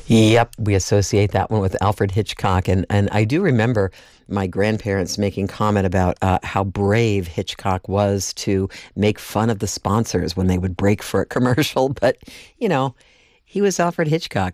Yep, we associate that one with Alfred Hitchcock, and I do remember my grandparents making comment about how brave Hitchcock was to make fun of the sponsors when they would break for a commercial. But you know, he was Alfred Hitchcock.